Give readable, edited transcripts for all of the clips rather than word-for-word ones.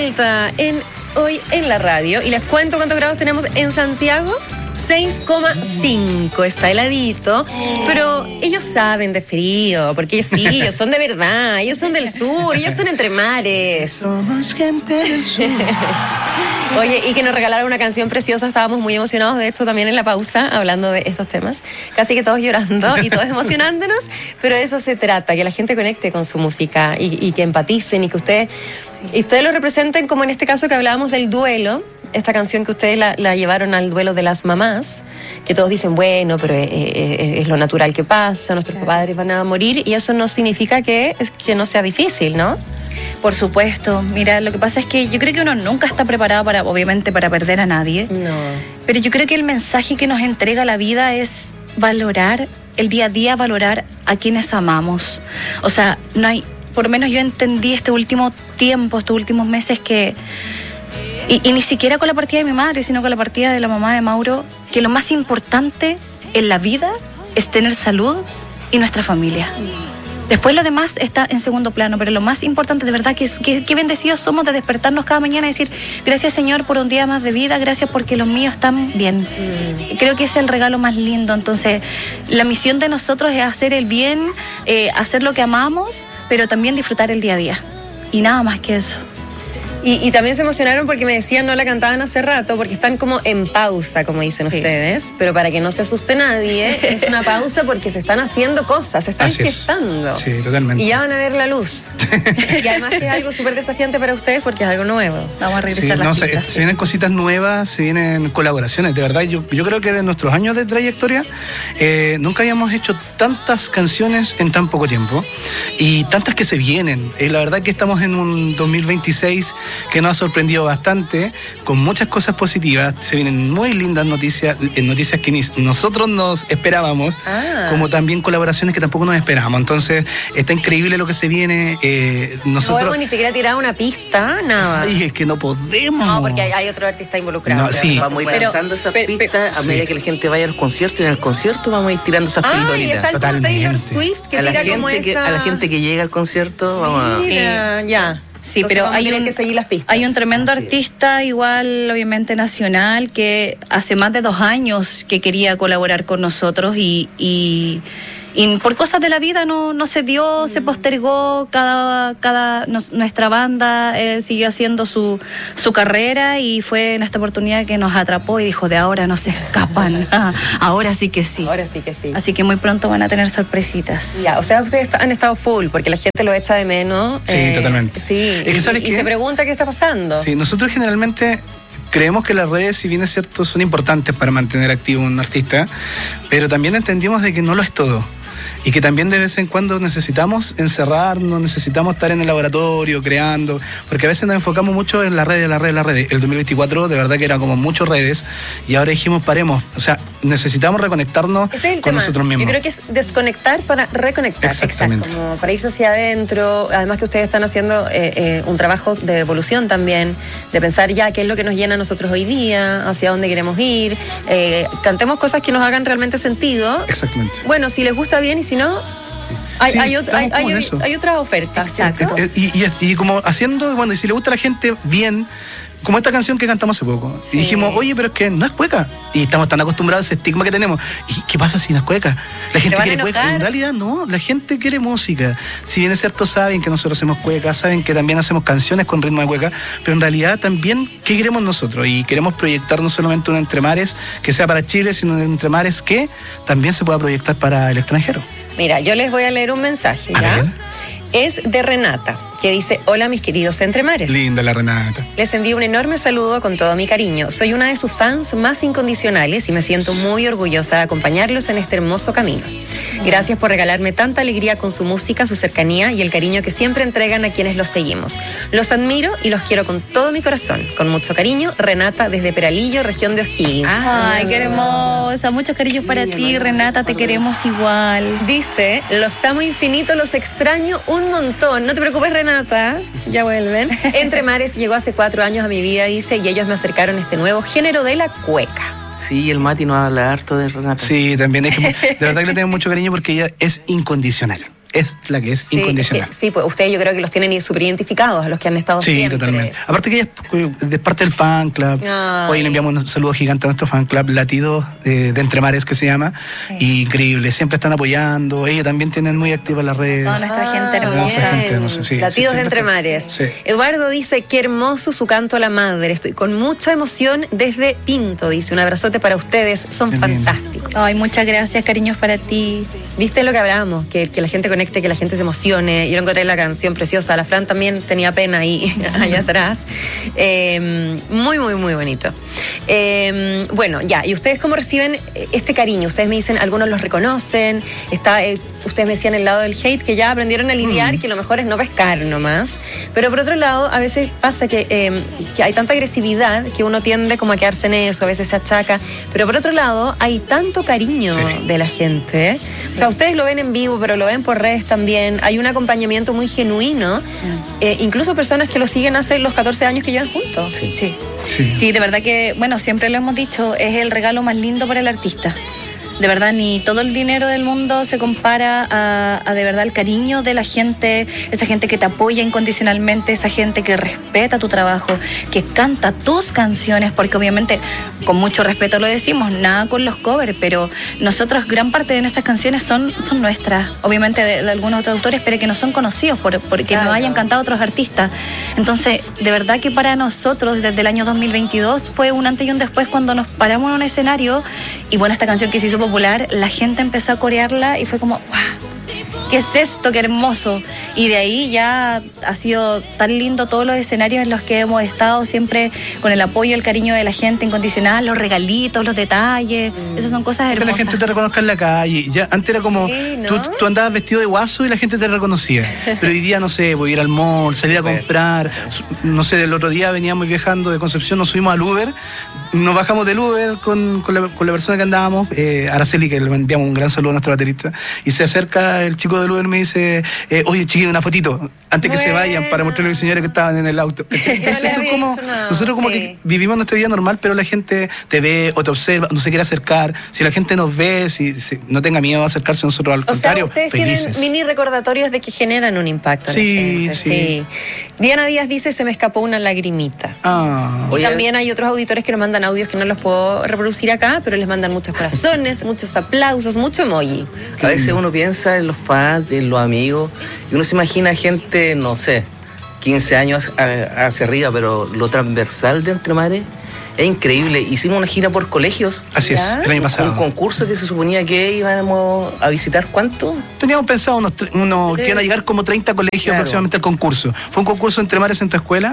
vuelta hoy en la radio y les cuento cuántos grados tenemos en Santiago. 6,5, está heladito, pero ellos saben de frío, porque sí, ellos son de verdad, ellos son del sur, ellos son entre mares. Somos gente del sur. Oye, y que nos regalaron una canción preciosa, estábamos muy emocionados de esto también en la pausa, hablando de estos temas, casi que todos llorando y todos emocionándonos, pero de eso se trata, que la gente conecte con su música y que empaticen y que ustedes lo representen, como en este caso que hablábamos del duelo. Esta canción que ustedes la llevaron al duelo de las mamás, que todos dicen, bueno, pero es lo natural que pasa, nuestros padres van a morir, y eso no significa que no sea difícil, ¿no? Por supuesto. Mira, lo que pasa es que yo creo que uno nunca está preparado obviamente para perder a nadie. No. Pero yo creo que el mensaje que nos entrega la vida es valorar el día a día, valorar a quienes amamos. O sea, no hay, por lo menos yo entendí este último tiempo, estos últimos meses que... Y ni siquiera con la partida de mi madre, sino con la partida de la mamá de Mauro, que lo más importante en la vida es tener salud y nuestra familia. Después lo demás está en segundo plano, pero lo más importante de verdad que bendecidos somos de despertarnos cada mañana y decir, gracias Señor por un día más de vida, gracias porque los míos están bien. Creo que ese es el regalo más lindo. Entonces, la misión de nosotros es hacer el bien, hacer lo que amamos, pero también disfrutar el día a día. Y nada más que eso. Y también se emocionaron porque me decían no la cantaban hace rato, porque están como en pausa, como dicen ustedes, pero para que no se asuste nadie, es una pausa porque se están haciendo cosas, se están gestando. Sí, totalmente. Y ya van a ver la luz. Y además es algo súper desafiante para ustedes porque es algo nuevo. Vamos a regresar las pistas. Se vienen cositas nuevas, se vienen colaboraciones. De verdad, yo creo que de nuestros años de trayectoria nunca habíamos hecho tantas canciones en tan poco tiempo y tantas que se vienen. La verdad que estamos en un 2026 que nos ha sorprendido bastante, con muchas cosas positivas. Se vienen muy lindas noticias que ni nosotros nos esperábamos, como también colaboraciones que tampoco nos esperábamos. Entonces, está increíble lo que se viene. No podemos ni siquiera tirar una pista, nada. Ay, es que no podemos. No, porque hay otro artista involucrado. No, sí. Vamos a ir lanzando esas pistas a medida que la gente vaya a los conciertos, y en el concierto vamos a ir tirando esas pildoritas. Está como Taylor Swift, que tira como esa... A la gente que llega al concierto, vamos a... ya. Sí, entonces pero que seguir las pistas. Hay un tremendo artista, igual, obviamente nacional, que hace más de 2 años que quería colaborar con nosotros y por cosas de la vida no se dio, se postergó. Nuestra banda siguió haciendo su carrera, y fue en esta oportunidad que nos atrapó y dijo, de ahora no se escapan. Ahora sí que sí. Ahora sí que sí. Así que muy pronto van a tener sorpresitas. Ya, o sea, ustedes han estado full, porque la gente lo echa de menos. Sí, totalmente. Sí, es que, ¿sabes qué? Y se pregunta qué está pasando. Sí, nosotros generalmente... Creemos que las redes, si bien es cierto, son importantes para mantener activo un artista, pero también entendimos de que no lo es todo. Y que también de vez en cuando necesitamos encerrarnos, necesitamos estar en el laboratorio creando, porque a veces nos enfocamos mucho en las redes. El 2024 de verdad que era como muchas redes, y ahora dijimos paremos. O sea, necesitamos reconectarnos con nosotros mismos. Yo creo que es desconectar para reconectar. Exactamente. Exacto, como para irse hacia adentro. Además que ustedes están haciendo un trabajo de evolución también, de pensar ya qué es lo que nos llena a nosotros hoy día, hacia dónde queremos ir. Cantemos cosas que nos hagan realmente sentido. Exactamente. Bueno, si les gusta bien, y si no, hay otras ofertas. Exacto. Y como haciendo, bueno, y si le gusta a la gente, bien, como esta canción que cantamos hace poco. Sí. Y dijimos, oye, pero es que no es cueca. Y estamos tan acostumbrados a ese estigma que tenemos. ¿Y qué pasa si no es cueca? La gente quiere cueca. En realidad no, la gente quiere música. Si bien es cierto, saben que nosotros hacemos cueca, saben que también hacemos canciones con ritmo de cueca, pero en realidad también, ¿qué queremos nosotros? Y queremos proyectar no solamente un Entre Mares que sea para Chile, sino un Entre Mares que también se pueda proyectar para el extranjero. Mira, yo les voy a leer un mensaje, ¿ya? Es de Renata, que dice, hola mis queridos Entre Mares. Linda la Renata. Les envío un enorme saludo con todo mi cariño. Soy una de sus fans más incondicionales y me siento muy orgullosa de acompañarlos en este hermoso camino. Gracias por regalarme tanta alegría con su música, su cercanía y el cariño que siempre entregan a quienes los seguimos. Los admiro y los quiero con todo mi corazón. Con mucho cariño, Renata desde Peralillo, región de O'Higgins. Ay, qué hermosa. Muchos cariños para ti, Renata, te queremos igual. Dice, los amo infinito, los extraño un montón. No te preocupes, Renata, ya vuelven. Entre Mares llegó hace 4 años a mi vida, dice, y ellos me acercaron a este nuevo género de la cueca. Sí, el Mati nos habla harto de Renata. Sí, también es que de verdad que le tengo mucho cariño porque ella es incondicional. es la que es Sí, incondicional. sí, pues ustedes yo creo que los tienen súper identificados, a los que han estado Sí, siempre. totalmente. Aparte que ella es parte del fan club. Ay. Hoy le enviamos un saludo gigante a nuestro fan club Latidos de Entre Mares, que se llama. Sí. Increíble, siempre están apoyando. Ellos también tienen muy activas las redes. Toda nuestra gente bien. hermosa. Gente hermosa, sí, Latidos sí, de Entre siempre Mares. Sí. Eduardo dice, qué hermoso su canto a la madre. Estoy con mucha emoción desde Pinto, dice. Un abrazote para ustedes, son Qué lindo. fantásticos. Ay, muchas gracias, cariños para ti. ¿Viste lo que hablábamos? Que la gente conecte, que la gente se emocione. Yo encontré la canción preciosa. La Fran también tenía pena ahí, allá atrás. Muy, muy, muy bonito. Bueno, ya. ¿Y ustedes cómo reciben este cariño? Ustedes me dicen, algunos los reconocen. Ustedes me decían el lado del hate, que ya aprendieron a lidiar, que lo mejor es no pescar nomás. Pero por otro lado, a veces pasa que hay tanta agresividad que uno tiende como a quedarse en eso, a veces se achaca. Pero por otro lado, hay tanto cariño de la gente. O sea, ustedes lo ven en vivo, pero lo ven por redes también. Hay un acompañamiento muy genuino. Incluso personas que lo siguen hace los 14 años que llevan juntos. Sí. Sí. Sí. Sí, de verdad que, bueno, siempre lo hemos dicho, es el regalo más lindo para el artista. De verdad, ni todo el dinero del mundo se compara a de verdad el cariño de la gente, esa gente que te apoya incondicionalmente, esa gente que respeta tu trabajo, que canta tus canciones, porque obviamente, con mucho respeto lo decimos, nada con los covers, pero nosotros, gran parte de nuestras canciones son nuestras, obviamente de algunos otros autores, pero que no son conocidos porque Claro. nos hayan cantado otros artistas. Entonces, de verdad que para nosotros, desde el año 2022, fue un antes y un después cuando nos paramos en un escenario y bueno, esta canción que se hizo popular, la gente empezó a corearla y fue como, ¡guau! ¿Qué es esto? ¡Qué hermoso! Y de ahí ya ha sido tan lindo todos los escenarios en los que hemos estado, siempre con el apoyo, el cariño de la gente incondicional, los regalitos, los detalles, esas son cosas Que hermosas. la gente te reconozca en la calle. Ya, antes era como, Sí, ¿no? tú andabas vestido de guaso y la gente te reconocía. Pero hoy día, no sé, voy a ir al mall, salir a comprar. No sé, el otro día veníamos viajando de Concepción, nos subimos al Uber, nos bajamos del Uber con la persona que andábamos, Araceli, que le enviamos un gran saludo a nuestra baterista, y se acerca el chico del Uber y me dice, oye, chiquillo, una fotito, antes que se vayan, para mostrarle a mis señores que estaban en el auto. Entonces, eso es como, nosotros como que vivimos nuestra vida normal, pero la gente te ve o te observa, no se quiere acercar. Si la gente nos ve, si no tenga miedo a acercarse a nosotros, al contrario, ustedes felices. tienen mini recordatorios de que generan un impacto en Sí, la gente. sí. Diana Díaz dice, se me escapó una lagrimita. Ah. Y Oye, también hay otros auditores que nos mandan audios que no los puedo reproducir acá, pero les mandan muchos corazones, muchos aplausos, mucho emoji. A veces uno piensa en los fans, en los amigos, y uno se imagina gente, no sé, 15 años hacia arriba, pero lo transversal de Entre Mares es increíble. Hicimos una gira por colegios. Así es, ¿Ya? el año pasado. Un concurso que se suponía que íbamos a visitar, ¿cuánto? Teníamos pensado que iban a llegar como 30 colegios Claro. aproximadamente al concurso. Fue un concurso Entre Mares en tu escuela,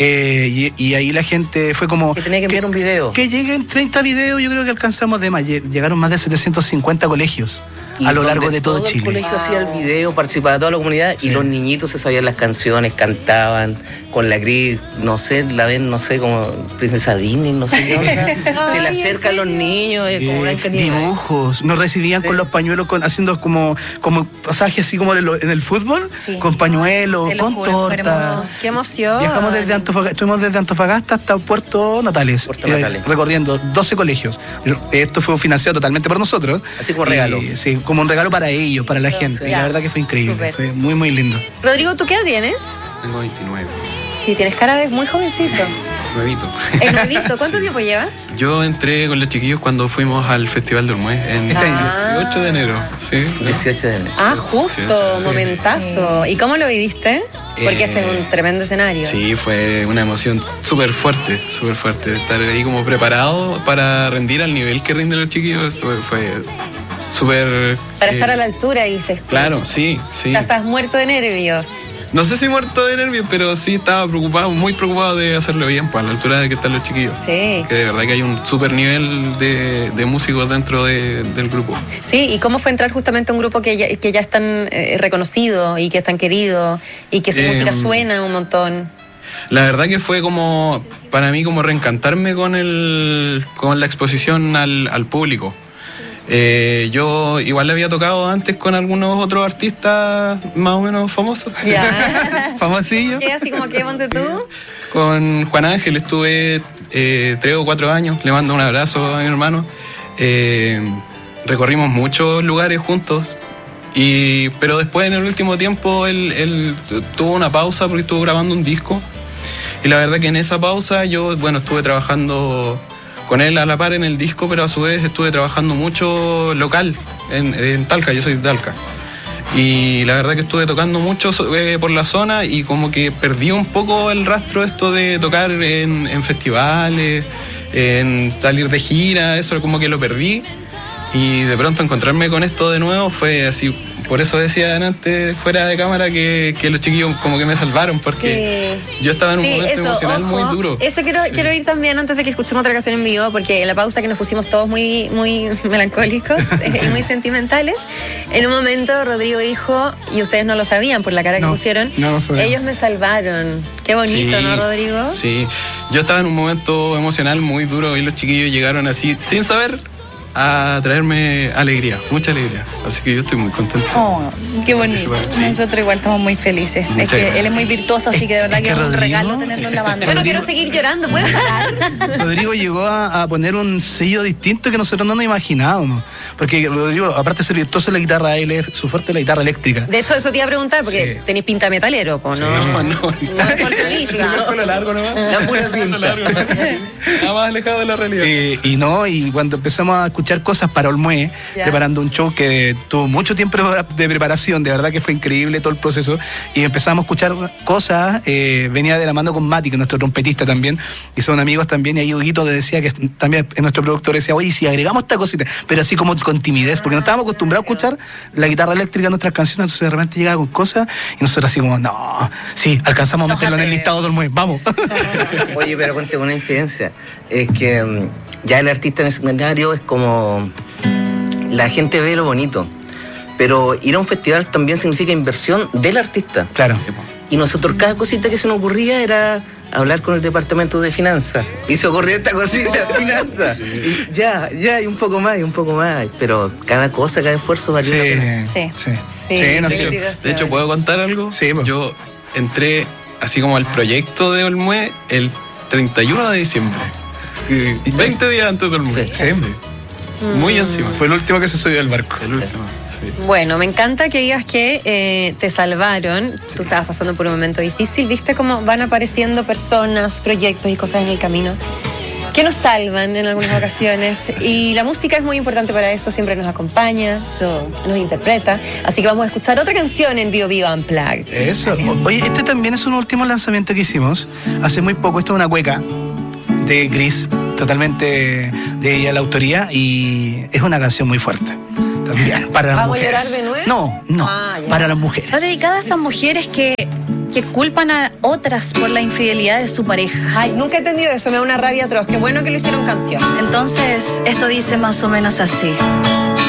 y ahí la gente fue como... Que tenía que enviar un video. Que lleguen 30 videos, yo creo que alcanzamos de más. Llegaron más de 750 colegios Y a lo donde largo de todo el Chile. colegio hacía el video, participaba toda la comunidad, Sí. y los niñitos se sabían las canciones, cantaban con la Cris, no sé, la ven, no sé, como Princesa Disney, no sé qué onda. Se le Ay, acercan los niños, es como una Dibujos, nos recibían Sí. con los pañuelos, haciendo como pasajes así como en el fútbol, Sí. con pañuelos, Te lo con juro, fue tortas. hermoso. ¡Qué emoción! Viajamos desde estuvimos desde Antofagasta hasta Puerto Natales, Puerto Natales. recorriendo 12 colegios. Esto fue financiado totalmente por nosotros. Así como regalo. Sí, como un regalo para ellos, para la gente. Y Ya. la verdad que fue increíble, Súper. fue muy, muy lindo. Rodrigo, ¿tú qué edad tienes? Tengo 29, Sí, tienes cara de muy jovencito. nuevito. El nuevito, ¿cuánto tiempo llevas? Yo entré con los chiquillos cuando fuimos al Festival del Mue en Este año. 18 de enero, ¿sí? 18 de enero. Ah, Sí, justo, sí. momentazo. ¿Y cómo lo viviste? Porque ese es un tremendo escenario. Sí, fue una emoción súper fuerte, estar ahí como preparado para rendir al nivel que rinden los chiquillos, fue súper... Para estar a la altura, dices tú. Claro, sí, O sí. sea, estás muerto de nervios. No sé si muerto de nervios, pero sí estaba preocupado, muy preocupado de hacerlo bien, pues a la altura de que están los chiquillos. Sí. Que de verdad que hay un súper nivel de músicos dentro del grupo. Sí, ¿y cómo fue entrar justamente a un grupo que ya están reconocidos y que están queridos y que su música suena un montón? La verdad que fue como, para mí, como reencantarme con la exposición al público. Yo igual le había tocado antes con algunos otros artistas más o menos famosos. Ya. Famosillo. ¿Qué? Así como que ponte tú. Con Juan Ángel estuve 3 o 4 años, le mando un abrazo a mi hermano. Recorrimos muchos lugares juntos, Pero después en el último tiempo él tuvo una pausa porque estuvo grabando un disco. Y la verdad que en esa pausa yo, estuve trabajando con él a la par en el disco, pero a su vez estuve trabajando mucho local en Talca, yo soy de Talca. Y la verdad que estuve tocando mucho por la zona y como que perdí un poco el rastro esto de tocar en festivales, en salir de gira, eso como que lo perdí. Y de pronto encontrarme con esto de nuevo fue así. Por eso decía antes, fuera de cámara, que los chiquillos como que me salvaron, porque yo estaba en un momento emocional muy duro. Eso quiero ir también antes de que escuchemos otra canción en vivo, porque en la pausa que nos pusimos todos muy, muy melancólicos y muy sentimentales, en un momento Rodrigo dijo, y ustedes no lo sabían por la cara que pusieron, no ellos me salvaron. Qué bonito, sí, ¿no, Rodrigo? Sí, yo estaba en un momento emocional muy duro y los chiquillos llegaron así, sin saber, a traerme alegría, mucha alegría. Así que yo estoy muy contento. Oh, qué bonito. Sí. Nosotros igual estamos muy felices. Muchas es que gracias. él es muy virtuoso, así que de verdad que es un Rodrigo, regalo tenerlo en la banda. Bueno, quiero seguir llorando, ¿puedo parar? Rodrigo llegó a poner un sello distinto que nosotros no nos imaginábamos. Porque Rodrigo, aparte de ser virtuoso en la guitarra, él es su fuerte la guitarra eléctrica. De hecho, eso te iba a preguntar, porque Sí. tenéis pinta metalero, ¿no? Sí. No es folclorista. El pelo largo nomás. La pura pinta. Nada más alejado de la realidad. Y cuando empezamos a escuchar cosas para Olmué, Ya. preparando un show que tuvo mucho tiempo de preparación, de verdad que fue increíble todo el proceso, y empezamos a escuchar cosas, venía de la mano con Mati, que es nuestro trompetista también, y son amigos también, y ahí Huguito decía, que también es nuestro productor, decía, oye, si agregamos esta cosita, pero así como con timidez, porque no estábamos acostumbrados a escuchar la guitarra eléctrica en nuestras canciones, entonces de repente llegaba con cosas, y nosotros así como, no, sí, alcanzamos a meterlo en el listado de Olmué, vamos. Oye, pero cuente una infidencia. Es que ya el artista en el escenario es como... La gente ve lo bonito, pero ir a un festival también significa inversión del artista. Claro. Y nosotros cada cosita que se nos ocurría era hablar con el departamento de finanzas. Y se ocurrió esta cosita de finanzas. Y ya, y un poco más, y un poco más. Pero cada cosa, cada esfuerzo valió la pena. Sí. No sé. Felicidades. De hecho, ¿puedo contar algo? Sí, po. Yo entré así como al proyecto de Olmué el 31 de diciembre. Sí, 20 días antes de Olmué. Sí. Muy encima. Fue el último que se subió al barco. El último, sí. Bueno, me encanta que digas que te salvaron. Tú estabas pasando por un momento difícil. ¿Viste cómo van apareciendo personas, proyectos y cosas en el camino que nos salvan en algunas ocasiones? Y la música es muy importante para eso, siempre nos acompaña, nos interpreta. Así que vamos a escuchar otra canción en Bio Bio Unplugged. Eso. Oye, este también es un último lanzamiento que hicimos hace muy poco. Esto es una cueca de Gris, totalmente de ella la autoría, y es una canción muy fuerte también para las ¿Vamos mujeres. a llorar de nuevo? No, Ya. para las mujeres. Va dedicada a esas mujeres que culpan a otras por la infidelidad de su pareja. Ay, nunca he entendido eso, me da una rabia atroz. Qué bueno que lo hicieron canción. Entonces, esto dice más o menos así.